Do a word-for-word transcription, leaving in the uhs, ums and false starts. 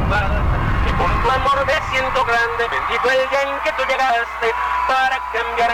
paz. Que con tu amor me siento grande, bendito el día en que tú llegaste para cambiar